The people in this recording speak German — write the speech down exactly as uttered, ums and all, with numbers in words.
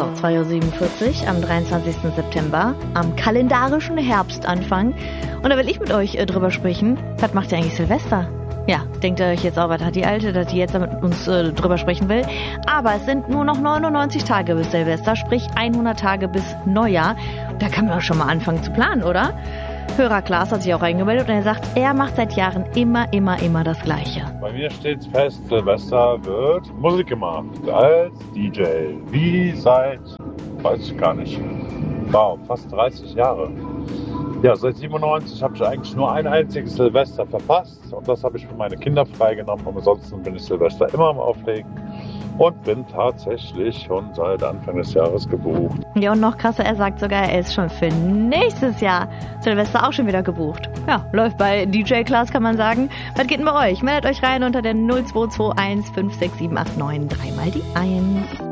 So, zwei Uhr siebenundvierzig am dreiundzwanzigsten September, am kalendarischen Herbstanfang. Und da will ich mit euch äh, drüber sprechen, was macht ihr eigentlich Silvester? Ja, denkt ihr euch jetzt auch, was hat die Alte, dass die jetzt mit uns äh, drüber sprechen will. Aber es sind nur noch neunundneunzig Tage bis Silvester, sprich hundert Tage bis Neujahr. Da kann man auch schon mal anfangen zu planen, oder? Hörer Klaas hat sich auch eingemeldet und er sagt, er macht seit Jahren immer, immer, immer das Gleiche. Bei mir steht's fest, Silvester wird Musik gemacht als D J. Wie seit, weiß ich gar nicht, wow, fast dreißig Jahre. Ja, seit siebenundneunzig habe ich eigentlich nur ein einziges Silvester verpasst und das habe ich für meine Kinder freigenommen. Und ansonsten bin ich Silvester immer am Auflegen und bin tatsächlich schon seit Anfang des Jahres gebucht. Ja, und noch krasser, er sagt sogar, er ist schon für nächstes Jahr Silvester auch schon wieder gebucht. Ja, läuft bei D J Klaas, kann man sagen. Was geht denn bei euch? Meldet euch rein unter der null zwei zwei eins fünf sechs sieben acht neun, dreimal die eins.